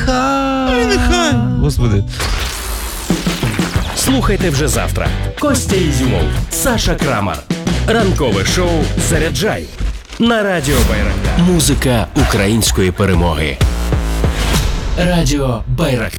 нехай. Господи. Слухайте вже завтра. Костя Ізюмов, Саша Крамар. Ранкове шоу «Заряджай» на Радіо Байрактар. Музика української перемоги. Радіо Байрактар.